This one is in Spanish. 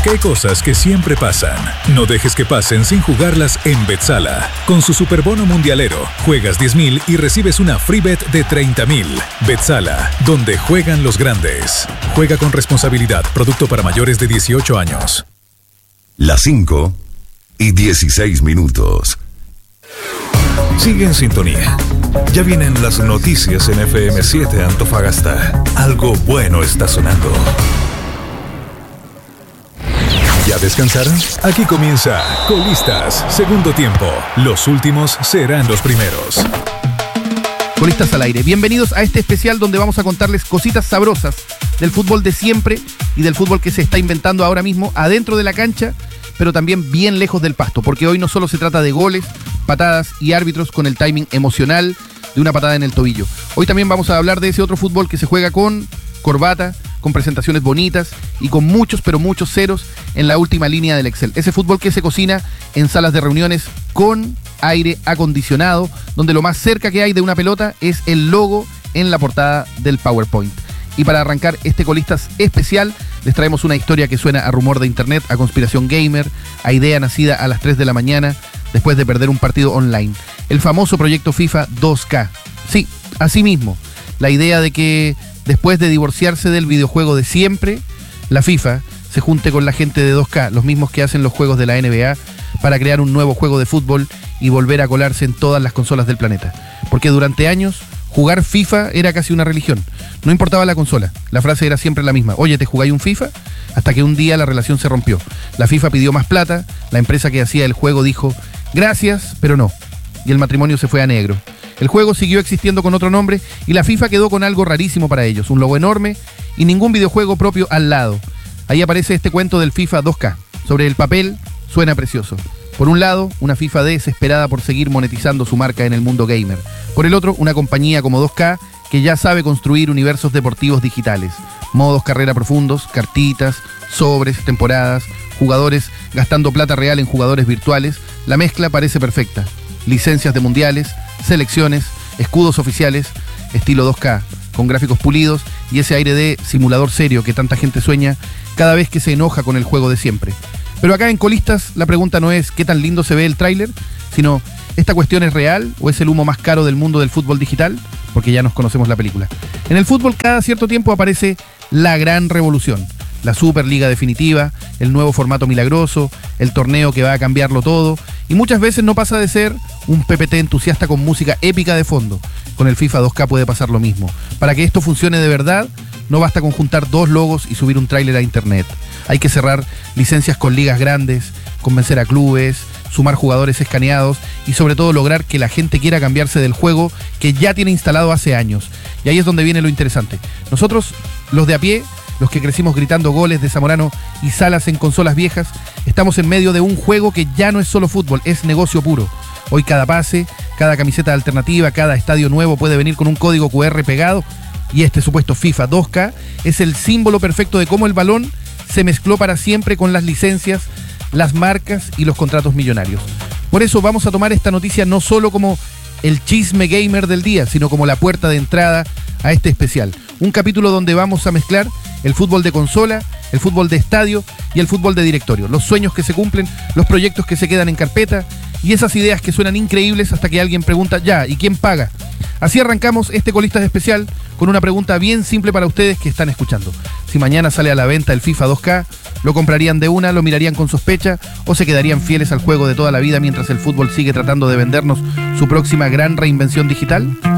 Porque hay cosas que siempre pasan. No dejes que pasen sin jugarlas en Betsala. Con su superbono mundialero, juegas 10,000 y recibes una free bet de 30,000. Betsala, donde juegan los grandes. Juega con responsabilidad. Producto para mayores de 18 años. Las 5:16. Sigue en sintonía. Ya vienen las noticias en FM7 Antofagasta. Algo bueno está sonando. ¿Ya descansaron? Aquí comienza Colistas, segundo tiempo. Los últimos serán los primeros. Colistas al aire. Bienvenidos a este especial donde vamos a contarles cositas sabrosas del fútbol de siempre y del fútbol que se está inventando ahora mismo adentro de la cancha, pero también bien lejos del pasto, porque hoy no solo se trata de goles, patadas y árbitros con el timing emocional de una patada en el tobillo. Hoy también vamos a hablar de ese otro fútbol que se juega con corbata, con presentaciones bonitas y con muchos, pero muchos ceros en la última línea del Excel. Ese fútbol que se cocina en salas de reuniones con aire acondicionado, donde lo más cerca que hay de una pelota es el logo en la portada del PowerPoint. Y para arrancar este Colistas especial, les traemos una historia que suena a rumor de internet, a conspiración gamer, a idea nacida a las 3 de la mañana después de perder un partido online. El famoso proyecto FIFA 2K. Sí, así mismo. La idea de que después de divorciarse del videojuego de siempre, la FIFA se junte con la gente de 2K, los mismos que hacen los juegos de la NBA, para crear un nuevo juego de fútbol y volver a colarse en todas las consolas del planeta. Porque durante años jugar FIFA era casi una religión. No importaba la consola, la frase era siempre la misma. Oye, ¿te jugáis un FIFA? Hasta que un día la relación se rompió. La FIFA pidió más plata, la empresa que hacía el juego dijo, gracias, pero no. Y el matrimonio se fue a negro. El juego siguió existiendo con otro nombre y la FIFA quedó con algo rarísimo para ellos, un logo enorme y ningún videojuego propio al lado. Ahí aparece este cuento del FIFA 2K. Sobre el papel suena precioso. Por un lado, una FIFA desesperada por seguir monetizando su marca en el mundo gamer. Por el otro, una compañía como 2K que ya sabe construir universos deportivos digitales. Modos carrera profundos, cartitas, sobres, temporadas, jugadores gastando plata real en jugadores virtuales. La mezcla parece perfecta. Licencias de mundiales, selecciones, escudos oficiales, estilo 2K, con gráficos pulidos y ese aire de simulador serio que tanta gente sueña cada vez que se enoja con el juego de siempre. Pero acá en Colistas la pregunta no es qué tan lindo se ve el tráiler, sino ¿esta cuestión es real o es el humo más caro del mundo del fútbol digital? Porque ya nos conocemos la película. En el fútbol cada cierto tiempo aparece la gran revolución. La Superliga definitiva, el nuevo formato milagroso, el torneo que va a cambiarlo todo. Y muchas veces no pasa de ser un PPT entusiasta con música épica de fondo. Con el FIFA 2K puede pasar lo mismo. Para que esto funcione de verdad, no basta con juntar 2 logos y subir un tráiler a internet. Hay que cerrar licencias con ligas grandes, convencer a clubes, sumar jugadores escaneados y sobre todo lograr que la gente quiera cambiarse del juego que ya tiene instalado hace años. Y ahí es donde viene lo interesante. Nosotros, los de a pie, los que crecimos gritando goles de Zamorano y Salas en consolas viejas, estamos en medio de un juego que ya no es solo fútbol, es negocio puro. Hoy cada pase, cada camiseta alternativa, cada estadio nuevo puede venir con un código QR pegado y este supuesto FIFA 2K es el símbolo perfecto de cómo el balón se mezcló para siempre con las licencias, las marcas y los contratos millonarios. Por eso vamos a tomar esta noticia no solo como el chisme gamer del día, sino como la puerta de entrada a este especial. Un capítulo donde vamos a mezclar el fútbol de consola, el fútbol de estadio y el fútbol de directorio. Los sueños que se cumplen, los proyectos que se quedan en carpeta y esas ideas que suenan increíbles hasta que alguien pregunta, ya, ¿y quién paga? Así arrancamos este Colistas especial con una pregunta bien simple para ustedes que están escuchando. Si mañana sale a la venta el FIFA 2K, ¿lo comprarían de una, lo mirarían con sospecha o se quedarían fieles al juego de toda la vida mientras el fútbol sigue tratando de vendernos su próxima gran reinvención digital?